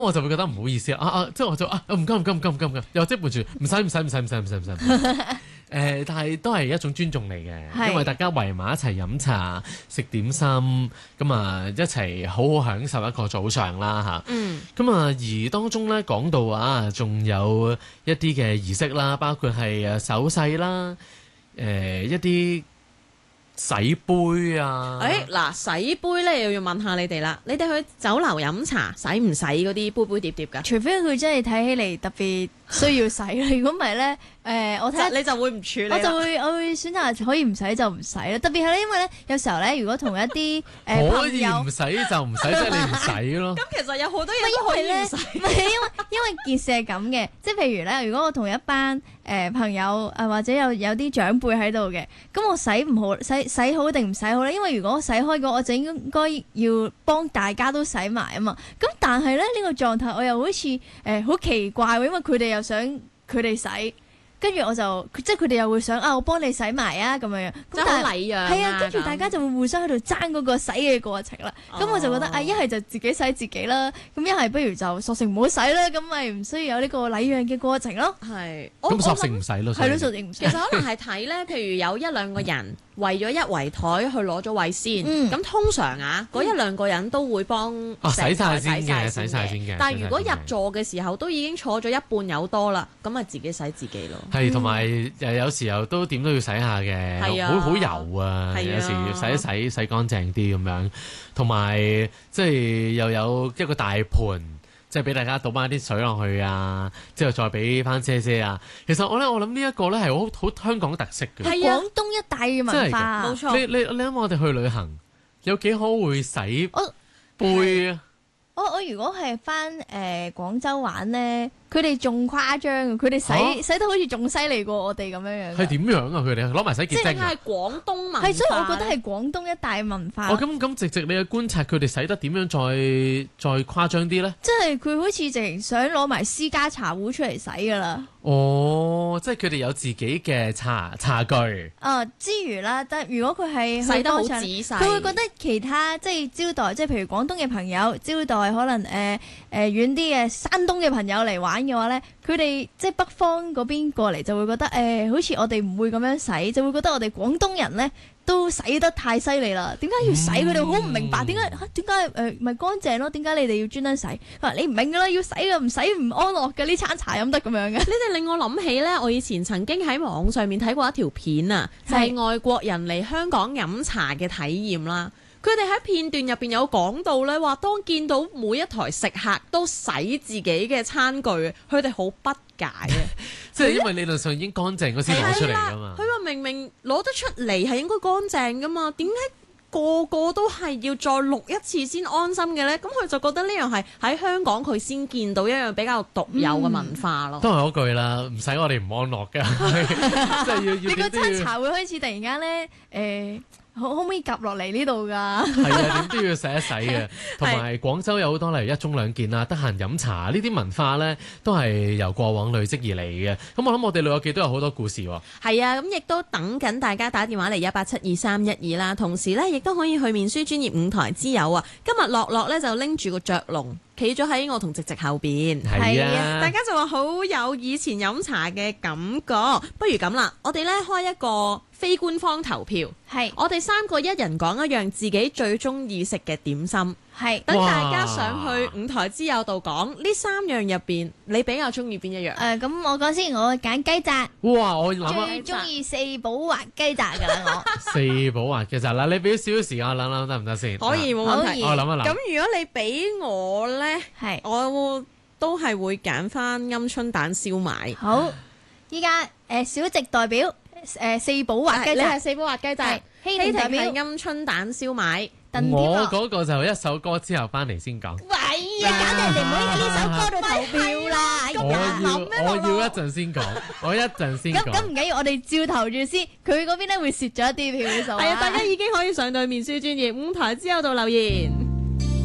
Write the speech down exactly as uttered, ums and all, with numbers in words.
我就會覺得唔好意思啊啊！即係我就啊唔該唔該唔該唔該唔該，又即係伴住唔使唔使唔使唔使唔使唔使唔使。誒，但係都係一種尊重嚟嘅，因為大家圍埋一齊飲茶、食點心，咁啊一齊好好享受一個早上啦嚇。嗯。咁啊，而當中咧講到啊，仲有一啲嘅儀式啦，包括係誒手勢啦，誒一啲洗杯啊。 誒嗱，洗杯咧又要問下你哋啦，你哋去酒樓飲茶使唔使嗰啲杯杯碟碟㗎？ 除非佢真係睇起嚟特別需要洗啦，如果唔係咧，誒、呃、我睇下你就會唔處理， 我就會我會選擇可以唔洗就唔洗啦。特別係咧，因為咧有時候咧，如果同一啲誒、呃、朋友可以唔洗就唔洗，即係你唔洗咯。 咁其實有好多嘢都可以唔洗。 唔係因為因為件事係咁嘅，即係譬如咧，如果我同一班誒、呃、朋友誒、呃、或者有有啲長輩喺度嘅，咁我洗唔好洗洗好定唔洗好咧？因為如果我洗開嘅，我就應該要幫大家都洗埋啊嘛。咁但係咧呢、呢個狀態我又好似誒好奇怪喎，因為佢哋又想佢哋洗，跟住我就即係佢哋又會想啊，我幫你洗埋啊咁樣樣，咁但係禮讓係啊，跟住大家就會互相喺度爭嗰個洗嘅過程啦。咁、哦、我就覺得啊，一係就自己洗自己啦，咁一係不如就索性唔好洗啦，咁咪唔需要有呢個禮讓嘅過程咯。 係， 咁索性唔洗咯， 係咯，索性唔洗。 其實可能係睇咧，譬如有一兩個人為咗一圍台去攞咗位先，咁、嗯、通常啊，嗰一兩個人都會幫洗晒先嘅，洗晒先嘅。 但係如果入座嘅時候都已經坐咗一半有多啦，咁啊自己洗自己咯。 係，同埋誒有時候都點都要洗下嘅，好好油啊，有時要洗一洗洗乾淨啲咁樣，同埋即係又有一個大盤。即係俾大家倒翻啲水落去啊，之後再俾翻遮遮啊。其實我咧，我諗呢一個咧係好好香港特色嘅， 係廣東一帶嘅文化，冇錯。 你你你諗我哋去旅行，有幾可會洗杯啊？ 我我如果係翻誒廣州玩咧，佢哋仲誇張，佢哋洗、啊、洗得好似仲犀利過我哋咁樣樣。係點樣啊？佢哋攞埋洗潔精啊？ 即係廣東文化， 係所以我覺得係廣東一帶文化。 哦，咁咁直直你去觀察佢哋洗得點樣再再誇張啲咧？ 即係佢好似直情想攞埋私家茶壺出嚟洗噶啦。 哦，即係佢哋有自己嘅茶茶具。 啊、呃，之餘啦，但如果佢係洗得好仔細， 佢會覺得其他即係招待，即係譬如廣東嘅朋友招待，可能誒誒遠啲嘅山東嘅朋友嚟玩嘅話咧，佢哋即係北方嗰邊過嚟就會覺得誒、呃，好似我哋唔會咁樣洗，就會覺得我哋廣東人咧都洗得太犀利啦。點解要洗？佢哋好唔明白點解嚇？點解誒咪乾淨咯？點解你哋要專登洗？話你唔明㗎啦，要洗㗎，唔洗唔安樂嘅，呢餐茶飲得咁樣嘅。 你哋令我諗起咧，我以前曾經喺網上面睇過一條片啊，就係、是、外國人嚟香港飲茶嘅體驗啦。佢哋喺片段入邊有講到咧，話當見到每一台食客都洗自己嘅餐具，佢哋好不解啊！ 即係因為理論上已經乾淨嗰先攞出嚟㗎嘛。佢話明明攞得出嚟係應該乾淨㗎嘛，點解個個都係要再錄一次先安心嘅咧？咁佢就覺得呢樣係喺香港佢先見到一樣比較獨有嘅文化咯。 都係嗰句啦，唔使我哋唔安樂㗎，即係要要。 你個餐茶會開始突然間咧，誒、呃。可可唔可以夾落嚟呢度㗎？ 係啊，點都要洗一洗嘅。同埋廣州有好多例如一盅兩件啦，得閒飲茶呢啲文化咧，都係由過往累積而嚟嘅。咁我諗我哋老友記都有好多故事喎。 係啊，咁亦都等緊大家打電話嚟一八七二三一二啦。同時咧，亦都可以去面書專業舞台之友啊。今日樂樂咧就拎住個雀籠，企咗喺我同直直後邊。 係啊， 大家就話好有以前飲茶嘅感覺。不如咁啦，我哋咧開一個非官方投票，係我哋三個一人講一樣自己最中意食嘅點心，係等大家上去舞台之友度講呢三樣入邊，你比較中意邊一樣？ 誒，咁我講先，我揀雞扎。 哇，我諗最中意四寶滑雞扎噶啦，我四寶滑雞扎嗱，你俾少少時間我諗諗得唔得先？ 可以，冇問題。 我諗一諗。 咁如果你俾我咧，係我都係會揀翻鵪鶉蛋燒賣。 好，依家誒小食代表。誒、呃，四寶滑雞， 你係四寶滑雞仔，希婷係鵪鶉蛋燒賣。 我嗰個就一首歌之後翻嚟先講。 喂，搞到人哋唔好喺呢首歌度投票啦！ 我要我要一陣先講，我一陣先講。 咁咁唔緊要，我哋照投住先。佢嗰邊咧會蝕咗一啲票數。 係啊，大家已經可以上到面書專頁舞台之後度留言。